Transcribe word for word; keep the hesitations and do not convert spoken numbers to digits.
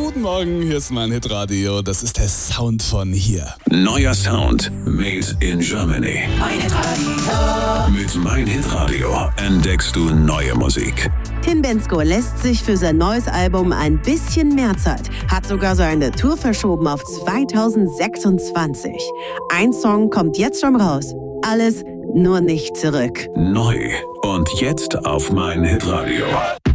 Guten Morgen, hier ist mein Hitradio. Das ist der Sound von hier. Neuer Sound made in Germany. Mein Hitradio. Mit Mein Hitradio entdeckst du neue Musik. Tim Bendzko lässt sich für sein neues Album ein bisschen mehr Zeit, hat sogar seine Tour verschoben auf zweitausendsechsundzwanzig. Ein Song kommt jetzt schon raus. Alles nur nicht zurück. Neu und jetzt auf Mein Hitradio.